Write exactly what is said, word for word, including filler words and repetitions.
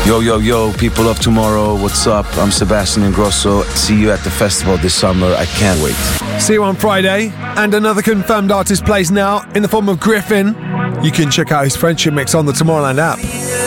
Yo, yo, yo, people of tomorrow, what's up? I'm Sebastian Ingrosso. See you at the festival this summer. I can't wait. See you on Friday. And another confirmed artist plays now in the form of Griffin. You can check out his Friendship mix on the Tomorrowland app.